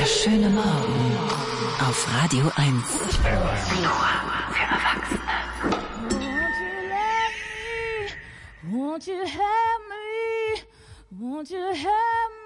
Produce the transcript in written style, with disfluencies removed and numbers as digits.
Der schöne Morgen auf Radio 1. Nur für Erwachsene. Won't you help me? Won't you help me?